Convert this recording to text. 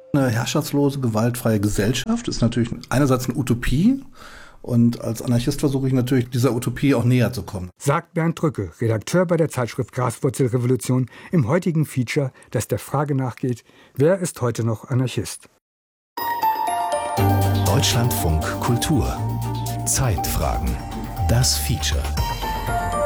Eine herrschaftslose, gewaltfreie Gesellschaft ist natürlich einerseits eine Utopie und als Anarchist versuche ich natürlich dieser Utopie auch näher zu kommen. Sagt Bernd Drücke, Redakteur bei der Zeitschrift Graswurzelrevolution, im heutigen Feature, das der Frage nachgeht, wer ist heute noch Anarchist? Deutschlandfunk Kultur. Zeitfragen. Das Feature.